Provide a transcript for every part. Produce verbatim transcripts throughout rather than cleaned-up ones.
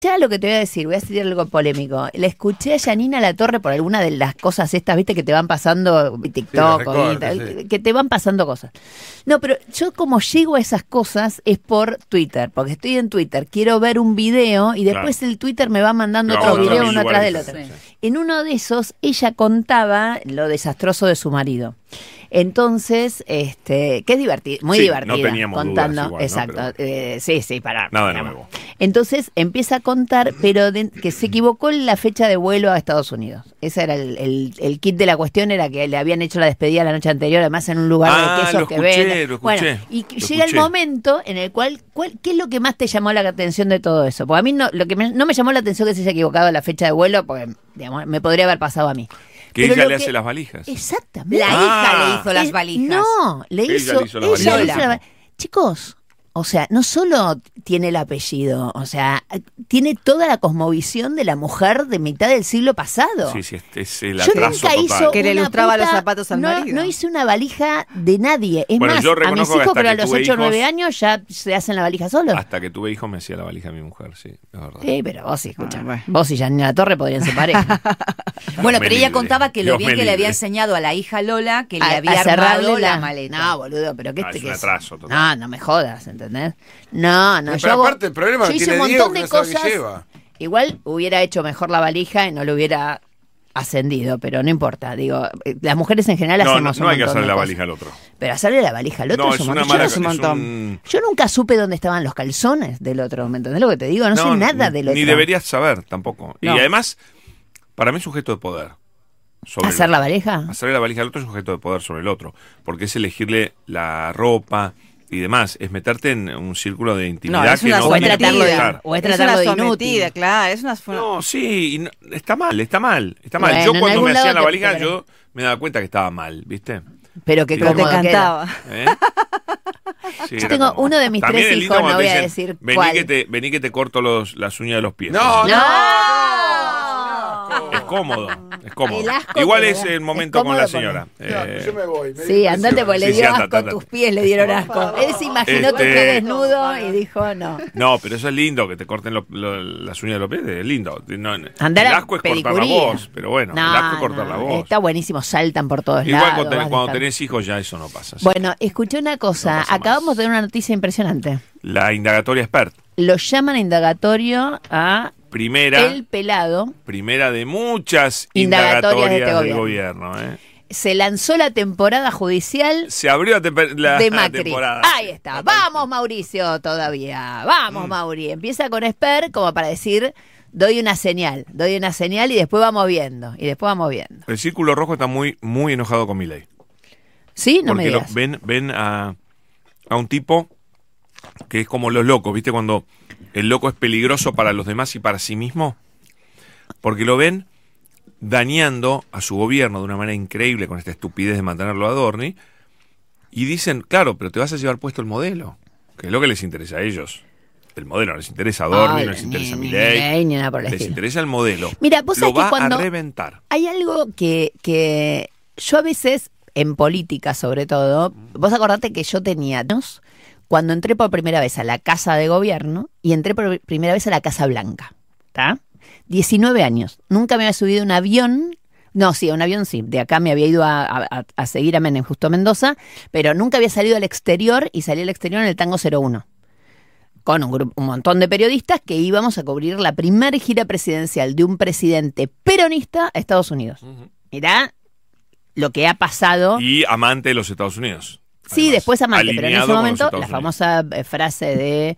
Ya lo que te voy a decir, voy a decir algo polémico. Le escuché a Janina Latorre por alguna de las cosas estas, viste, que te van pasando TikTok, sí, recortes, o, sí. que te van pasando cosas. No, pero yo como llego a esas cosas es por Twitter, porque estoy en Twitter, quiero ver un video y después claro. el Twitter me va mandando no, otro video uno atrás del otro. Sí. En uno de esos, ella contaba lo desastroso de su marido. Entonces, este, que es divertido, muy sí, divertida. No teníamos contando, dudas igual, exacto, ¿no? Pero... eh, sí, sí, para. Nada de nuevo. Entonces empieza a contar, pero de, que se equivocó en la fecha de vuelo a Estados Unidos. Ese era el, el, el kit de la cuestión, era que le habían hecho la despedida la noche anterior, además en un lugar ah, de quesos lo que escuché, ven. Lo escuché, bueno, y lo llega escuché. el momento en el cual, cual, ¿qué es lo que más te llamó la atención de todo eso? Porque a mí no, lo que me, no me llamó la atención que se haya equivocado la fecha de vuelo, porque digamos, me podría haber pasado a mí. Que Pero ella le que, hace las valijas. Exactamente. La ah, hija le hizo las valijas. No, le ella hizo, le hizo, la ella valija. le hizo la, chicos, o sea, no solo tiene el apellido, o sea, tiene toda la cosmovisión de la mujer de mitad del siglo pasado. Sí, sí, este es el Yo atraso nunca total. hizo que le ilustraba puta, los zapatos al no, marido. No hice una valija de nadie. Es bueno, más, yo a mis hijos, hijos, pero a los ocho o nueve hijos, años ya se hacen la valija solos. Hasta que tuve hijos me hacía la valija mi mujer, sí, es verdad. Sí, pero vos sí, escucha. Ah, bueno. Vos y Janina Latorre podrían ser pareja. Bueno, pero ella libre. contaba que lo Dios bien que libre. le había enseñado a la hija Lola que le A- había a cerrarle armado la, la maleta. No, boludo, pero ¿qué No, te es un qué atraso total. No, no me jodas, ¿entendés? No, no, Pero yo hago- aparte el problema yo que hice tiene un Diego montón que de no sabe qué cosas. lleva. Igual hubiera hecho mejor la valija y no lo hubiera ascendido, pero no importa. Digo, eh, las mujeres en general No, no, hacemos no un hay que montón hacerle de la cosas. valija al otro. Pero hacerle la valija al otro No, es es un una montón. mala... Yo, un montón. un... yo nunca supe dónde estaban los calzones del otro, ¿me entendés lo que te digo? No, sé nada ni, del otro. Ni deberías saber tampoco. No. Y además, para mí es un gesto de poder. Sobre ¿Hacer el la otro. valija? Hacerle la valija al otro es un gesto de poder sobre el otro. Porque es elegirle la ropa y demás. Es meterte en un círculo de intimidad No, es que una no o es tienes que tratarlo de, dejar. o es Es una tratarlo de sometida, inútil. claro, es una... No, sí, y no- está mal, está mal, está mal. Bueno, yo en cuando algún me lado hacían la te- valija, te- yo me daba cuenta que estaba mal, ¿viste? Pero que Digo, cómodo te queda. cantaba. ¿Eh? Sí, Yo era tengo como- uno de mis También tres es lindo hijos, cuando no te voy a dicen, decir vení cuál. que te, vení que te corto los, las uñas de los pies. No, Así. ¡No! Es cómodo, es cómodo. El asco Igual que es me da. el momento Es con la cómodo señora. Eh, yo me voy. me Sí, dijo andate que porque Sí, le sí, dio anda, asco, anda. tus pies le dieron asco. Él se imaginó Este- tu pie desnudo y dijo no. No, pero eso es lindo, que te corten lo- lo- las uñas de los pies, es lindo. No, Andar el a asco es cortar la pedicuría. voz, pero bueno, No, el asco es cortar no, la voz. Está buenísimo, saltan por todos Igual lados. cuando, tenés, vas cuando dejando- tenés hijos ya eso no pasa. así. Bueno, escuché una cosa. No pasa Acabamos más. de tener una noticia impresionante. La indagatoria expert, Lo llaman indagatorio a primera, El Pelado. primera de muchas Indagatorias de indagatorias este del gobierno. gobierno. ¿eh? Se lanzó la temporada judicial Se abrió la, temper- la de Macri. temporada. Ahí está. Vamos, Mauricio, todavía. Vamos, Mm. Mauri. Empieza con Esper como para decir, doy una señal, doy una señal y después vamos viendo. Y después vamos viendo. El Círculo Rojo está muy, muy enojado con Milei. ¿Sí? No me Porque lo- digas. ven, ven a, a un tipo que es como los locos, ¿viste? Cuando el loco es peligroso para los demás y para sí mismo. Porque lo ven dañando a su gobierno de una manera increíble con esta estupidez de mantenerlo a Adorni. Y dicen, claro, pero te vas a llevar puesto el modelo, que es lo que les interesa a ellos. El modelo, no les interesa a Adorni, Ay, no les ni- interesa a ni Milei, Milei, ni nada por el les estilo. interesa el modelo. Mira, vos lo sabés que va cuando- a reventar. Hay algo que, que yo a veces, en política sobre todo, vos acordate que yo tenía, ¿no? Cuando entré por primera vez a la Casa de Gobierno y entré por primera vez a la Casa Blanca, ¿está? diecinueve años. Nunca me había subido a un avión. No, sí, a un avión sí. De acá me había ido a, a, a seguir a Menem Justo Mendoza, pero nunca había salido al exterior y salí al exterior en el Tango cero uno. Con un, grupo, un montón de periodistas que íbamos a cubrir la primera gira presidencial de un presidente peronista a Estados Unidos. Ujú. Mirá lo que ha pasado. Y amante de los Estados Unidos. Sí, Además, después amante, pero en alineado ese con los momento Estados la Unidos. famosa eh, frase de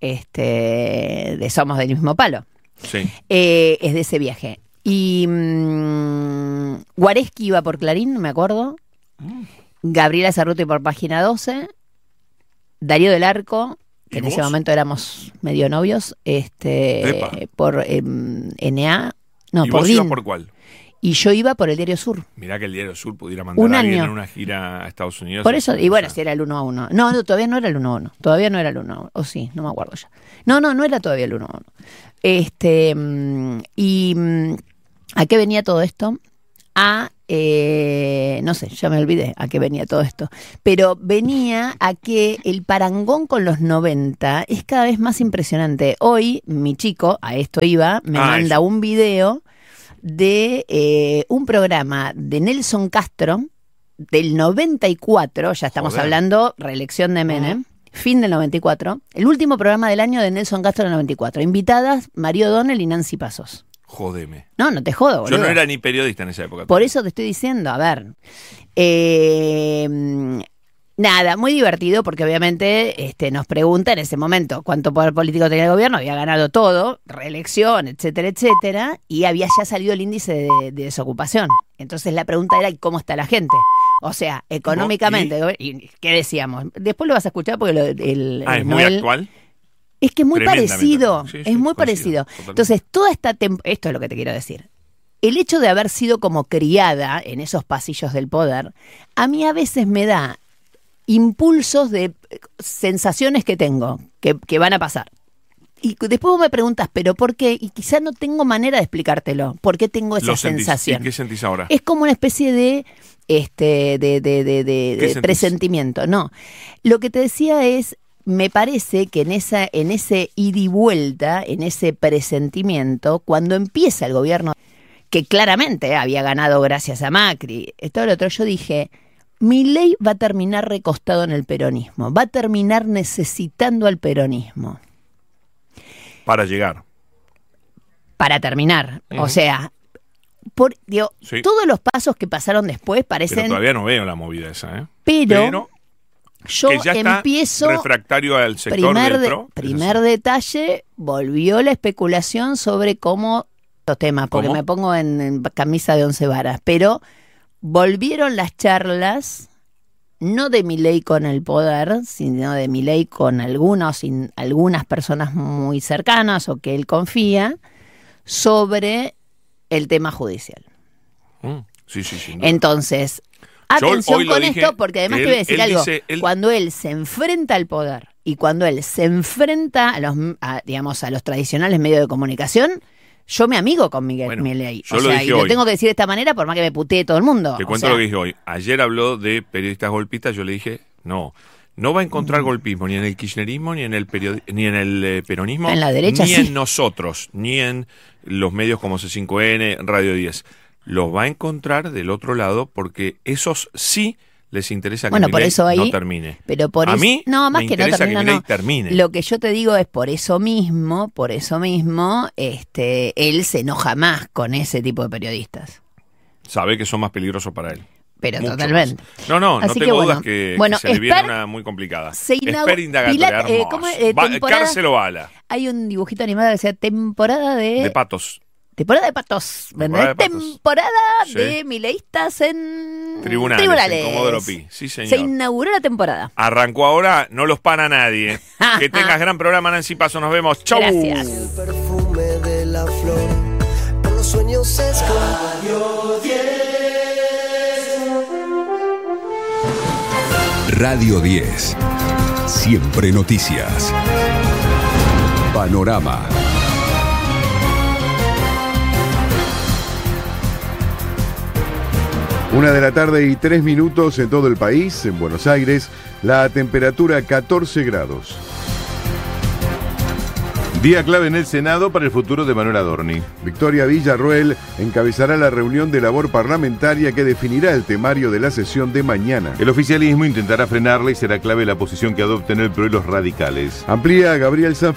este de somos del mismo palo. Sí. Eh, es de ese viaje. Y mmm, Guareschi iba por Clarín, no me acuerdo. Mm. Gabriela Cerruti por Página doce. Darío del Arco, que ¿Y en vos? ese momento éramos medio novios, este Epa. por eh, N A, no, ¿Y por vos ibas DIN. por cuál? Y yo iba por el Diario Sur. Mirá que el Diario Sur pudiera mandar Un a alguien año. en una gira a Estados Unidos. Por eso, y O bueno, sea, si era el uno a uno. No, no, todavía no era el uno a uno. Todavía no era el uno a uno. O sí, no me acuerdo ya. No, no, no era todavía el uno a uno. Este, mm, y mm, ¿a qué venía todo esto? A Eh, no sé, ya me olvidé a qué venía todo esto, pero venía a que el parangón con los noventa es cada vez más impresionante. Hoy mi chico, a esto iba, me Ah, manda eso. un video de eh, un programa de Nelson Castro del noventa y cuatro, ya estamos Joder. hablando, reelección de Menem, fin del noventa y cuatro, el último programa del año de Nelson Castro del noventa y cuatro, invitadas Mario O'Donnell y Nancy Pasos. Jodeme. No, no te jodo, boludo. Yo no era ni periodista en esa época. Por eso te estoy diciendo, a ver. Eh, nada, muy divertido porque obviamente este, nos pregunta en ese momento cuánto poder político tenía el gobierno, había ganado todo, reelección, etcétera, etcétera, y había ya salido el índice de, de desocupación. Entonces la pregunta era, ¿y cómo está la gente? O sea, económicamente, ¿y qué decíamos? Después lo vas a escuchar porque lo, el, Ah, el es muy Noel- actual. es que es muy Tremendamente parecido, actual. Sí, es sí, muy coincido, parecido. totalmente. Entonces, toda esta tem- esto es lo que te quiero decir. El hecho de haber sido como criada en esos pasillos del poder, a mí a veces me da impulsos de eh, sensaciones que tengo, que, que van a pasar. Y después vos me preguntas, ¿pero por qué? Y quizá no tengo manera de explicártelo. ¿Por qué tengo esa Lo sentís. sensación? ¿Y qué sentís ahora? Es como una especie de este de, de, de, de- ¿Qué de sentís? presentimiento. No. Lo que te decía es, me parece que en esa, en ese ida y vuelta, en ese presentimiento, cuando empieza el gobierno, que claramente había ganado gracias a Macri, todo lo otro, yo dije, Milei va a terminar recostado en el peronismo, va a terminar necesitando al peronismo. Para llegar. Para terminar. Ujú. O sea, por, digo, Sí. todos los pasos que pasaron después Pero parecen. todavía no veo la movida esa, ¿eh? Pero, Pero yo que ya está empiezo. refractario al sector Primer, del de- PRO. es primer así. detalle, volvió la especulación sobre cómo los temas, porque ¿Cómo? me pongo en, en camisa de once varas, pero volvieron las charlas, no de Milei con el poder, sino de Milei con algunos, sin, algunas personas muy cercanas o que él confía, sobre el tema judicial. Mm, sí, sí, sí. no. Entonces, Yo atención hoy lo con dije, esto, porque además que te voy a él- decir él algo. dice- él- Cuando él se enfrenta al poder y cuando él se enfrenta a los, a, digamos, a los tradicionales medios de comunicación, yo me amigo con Miguel Bueno, Milei. yo O lo sea, dije y lo hoy. tengo que decir de esta manera por más que me putee todo el mundo. Te O cuento sea, lo que dije hoy. Ayer habló de periodistas golpistas, yo le dije, no, no va a Mm. encontrar golpismo ni en el kirchnerismo, ni en el periodi- ni en el eh, peronismo, En la derecha, ni sí. en nosotros, ni en los medios como C cinco N, Radio diez. Los va a encontrar del otro lado porque esos sí les interesa que Bueno, por Milei eso ahí- no termine. Pero por a eso, mí no, más me que no interesa termina, que Milei no. termine. Lo que yo te digo es por eso mismo, por eso mismo, este, él se enoja más con ese tipo de periodistas. Sabe que son más peligrosos para él. Pero Mucho totalmente. más. No, no, no Así tengo que bueno. dudas que, Bueno, que se le viene Esper una muy complicada. se inaugura- Esper indagatoria, Pilar, eh, hermoso. ¿cómo es? Eh, Va- temporada- cárcel o bala. Hay un dibujito animado que decía temporada de... De patos. Temporada de patos, ¿verdad? Temporada de patos. Temporada Sí. de mileístas en Tribunales, tribunales. en Comodoro Pi. Sí, Se señor. inauguró la temporada. Arrancó ahora, no los para nadie. Que tengas gran programa, Nancy Paso. Nos vemos. Chau. Gracias. El perfume de la flor, por los sueños se esconde. Radio diez. Siempre noticias. Panorama. Una de la tarde y tres minutos en todo el país, en Buenos Aires, la temperatura catorce grados. Día clave en el Senado para el futuro de Manuel Adorni. Victoria Villarroel encabezará la reunión de labor parlamentaria que definirá el temario de la sesión de mañana. El oficialismo intentará frenarla y será clave la posición que adopten el P R O y los radicales. Amplía Gabriel Sanfilippo.